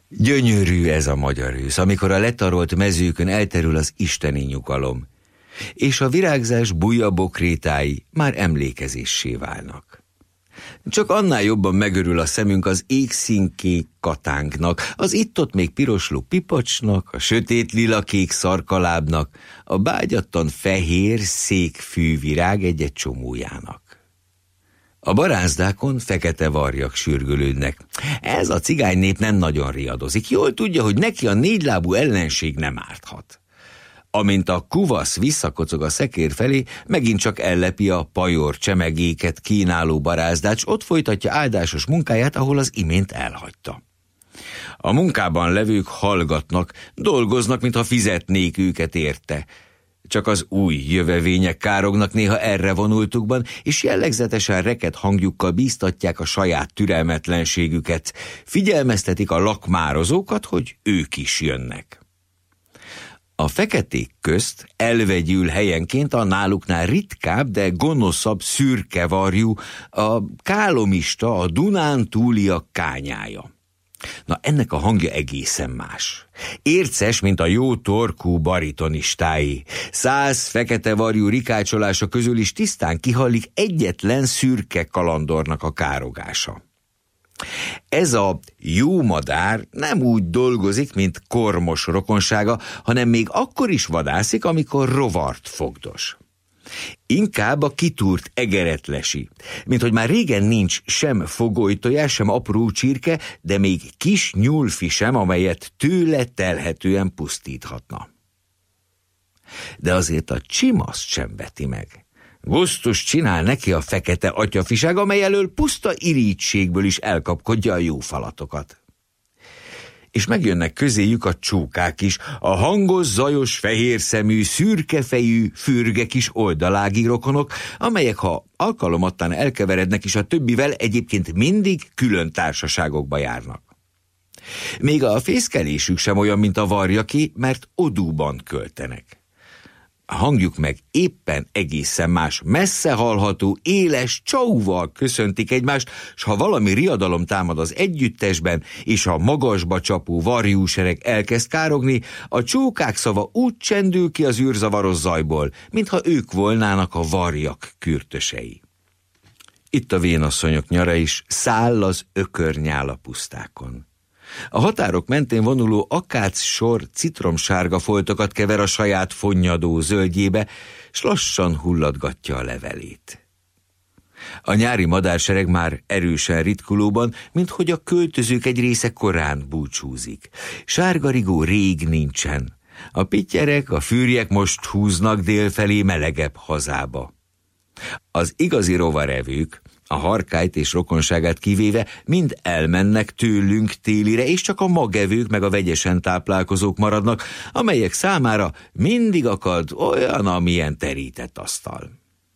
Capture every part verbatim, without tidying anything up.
Gyönyörű ez a magyar ősz, amikor a letarolt mezőkön elterül az isteni nyugalom, és a virágzás buja bokrétái már emlékezéssé válnak. Csak annál jobban megörül a szemünk az égszínkék katánknak, az itt-ott még pirosló pipacsnak, a sötét lilakék szarkalábnak, a bágyattan fehér székfűvirág egy-egy csomójának. A barázdákon fekete varjak sürgölődnek. Ez a cigánynép nem nagyon riadozik. Jól tudja, hogy neki a négylábú ellenség nem árthat. Amint a kuvasz visszakocog a szekér felé, megint csak ellepi a pajor csemegéket kínáló barázdács, ott folytatja áldásos munkáját, ahol az imént elhagyta. A munkában levők hallgatnak, dolgoznak, mintha fizetnék őket érte. Csak az új jövevények kárognak néha erre vonultukban, és jellegzetesen reket hangjukkal bíztatják a saját türelmetlenségüket, figyelmeztetik a lakmározókat, hogy ők is jönnek. A feketék közt elvegyül helyenként a náluknál ritkább, de gonoszabb szürke varjú, a kálomista, a dunántúliak kányája. Na, ennek a hangja egészen más. Érces, mint a jó torkú baritonistái. Száz fekete varjú rikácsolása közül is tisztán kihallik egyetlen szürke kalandornak a károgása. Ez a jó madár nem úgy dolgozik, mint kormos rokonsága, hanem még akkor is vadászik, amikor rovart fogdos. Inkább a kitúrt egeret lesi, mint hogy már régen nincs sem fogolytojás, sem apró csirke, de még kis nyúlfi sem, amelyet tőle telhetően pusztíthatna. De azért a csimaszt sem veti meg. Gusztus csinál neki a fekete atyafiság, amely elől puszta irítségből is elkapkodja a jó falatokat. És megjönnek közéjük a csókák is, a hangos, zajos, fehérszemű, szürkefejű, fürge kis oldalági rokonok, amelyek, ha alkalomattán elkeverednek is a többivel, egyébként mindig külön társaságokba járnak. Még a fészkelésük sem olyan, mint a varjaké, mert odúban költenek. A hangjuk meg éppen egészen más, messze hallható, éles csauval köszöntik egymást, s ha valami riadalom támad az együttesben, és a magasba csapó varjúsereg elkezd károgni, a csókák szava úgy csendül ki az űrzavaros zajból, mintha ők volnának a varjak kürtösei. Itt a vénasszonyok nyara is száll az ökörnyál a pusztákon. A határok mentén vonuló akác sor citromsárga foltokat kever a saját fonnyadó zöldjébe, s lassan hulladgatja a levelét. A nyári madársereg már erősen ritkulóban, minthogy a költözők egy része korán búcsúzik. Sárgarigó rég nincsen. A pittyerek, a fűrjek most húznak délfelé melegebb hazába. Az igazi rovarevők, a harkályt és rokonságát kivéve, mind elmennek tőlünk télire, és csak a magevők meg a vegyesen táplálkozók maradnak, amelyek számára mindig akad olyan, amilyen terített asztal.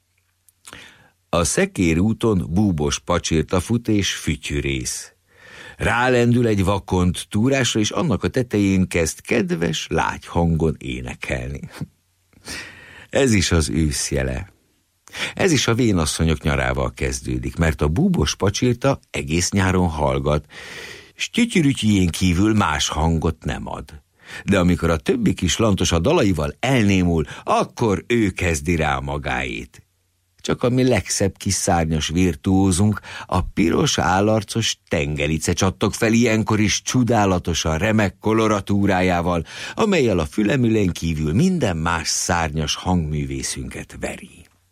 A szekér úton búbos pacsirta fut és fütyűrész. Rálendül egy vakond túrásra, és annak a tetején kezd kedves, lágy hangon énekelni. Ez is az őszjele. Ez is a vénasszonyok nyarával kezdődik, mert a búbos pacsirta egész nyáron hallgat, s tyütyürütyijén kívül más hangot nem ad. De amikor a többi kis lantos a dalaival elnémul, akkor ő kezdi rá magáét. Csak a mi legszebb kis szárnyas virtuózunk, a piros állarcos tengelice csattog fel ilyenkor is csodálatosan remek koloratúrájával, amellyel a fülemülen kívül minden más szárnyas hangművészünket veri.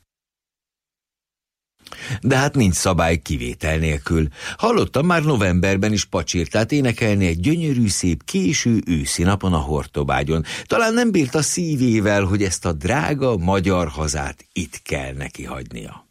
De hát nincs szabály kivétel nélkül. Hallottam már novemberben is pacsirtát énekelni egy gyönyörű szép késő őszi napon a Hortobágyon. Talán nem bírta szívével, hogy ezt a drága magyar hazát itt kell neki hagynia.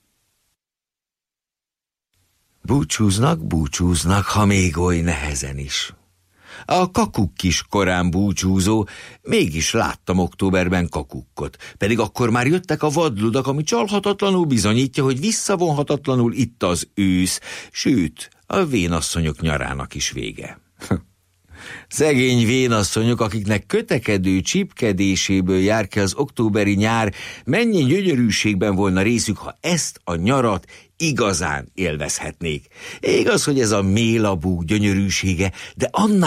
Búcsúznak, búcsúznak, ha még oly nehezen is. A kakuk is korán búcsúzó, mégis láttam októberben kakukkot, pedig akkor már jöttek a vadludak, ami csalhatatlanul bizonyítja, hogy visszavonhatatlanul itt az ősz, sőt, a vénasszonyok nyarának is vége. Szegény vénasszonyok, akiknek kötekedő csipkedéséből jár ki az októberi nyár, mennyi gyönyörűségben volna részük, ha ezt a nyarat igazán élvezhetnék. Igaz, hogy ez a mélabúk gyönyörűsége, de annál